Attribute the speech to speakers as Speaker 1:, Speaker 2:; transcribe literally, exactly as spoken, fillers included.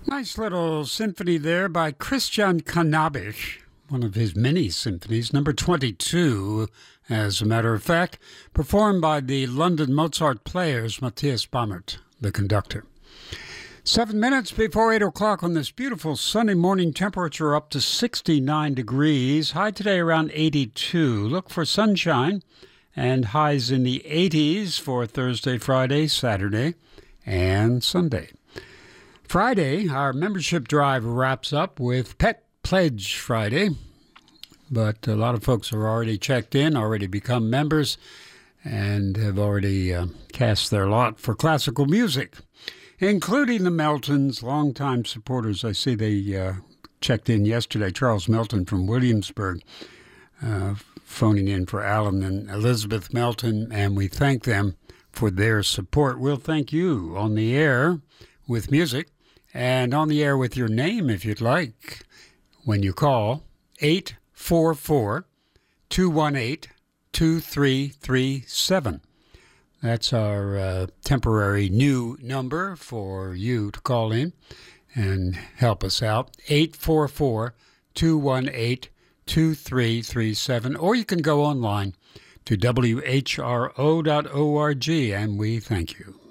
Speaker 1: Nice little symphony there by Christian Cannabich, one of his many symphonies, number twenty-two, as a matter of fact, performed by the London Mozart Players, Matthias Bammert, the conductor. Seven minutes before eight o'clock on this beautiful Sunday morning, temperature up to sixty-nine degrees, high today around eighty-two. Look for sunshine and highs in the eighties for Thursday, Friday, Saturday, and Sunday. Friday, our membership drive wraps up with Pet Pledge Friday, but a lot of folks are already checked in, already become members, and have already uh, cast their lot for classical music, including the Meltons, longtime supporters. I see they uh, checked in yesterday. Charles Melton from Williamsburg, uh, phoning in for Alan and Elizabeth Melton, and we thank them for their support. We'll thank you on the air with music and on the air with your name if you'd like when you call eight four four, two one eight, two three three seven. That's our uh, temporary new number for you to call in and help us out, eight four four, two one eight, two three three seven. Or you can go online to W H R O dot org, and we thank you.